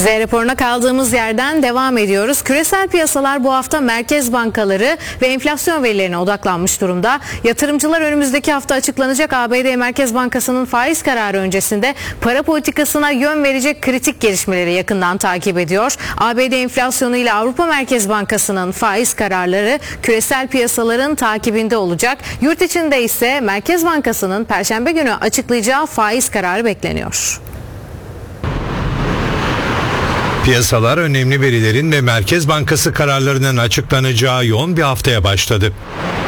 Z raporuna kaldığımız yerden devam ediyoruz. Küresel piyasalar bu hafta merkez bankaları ve enflasyon verilerine odaklanmış durumda. Yatırımcılar önümüzdeki hafta açıklanacak ABD Merkez Bankası'nın faiz kararı öncesinde para politikasına yön verecek kritik gelişmeleri yakından takip ediyor. ABD enflasyonu ile Avrupa Merkez Bankası'nın faiz kararları küresel piyasaların takibinde olacak. Yurt içinde ise Merkez Bankası'nın Perşembe günü açıklayacağı faiz kararı bekleniyor. Piyasalar önemli verilerin ve Merkez Bankası kararlarının açıklanacağı yoğun bir haftaya başladı.